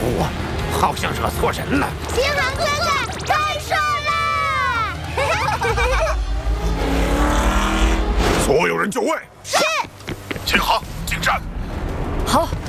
我好像惹错人了。 星航哥哥开胜啦！ 所有人就位。 是。 秦航，进站。 好。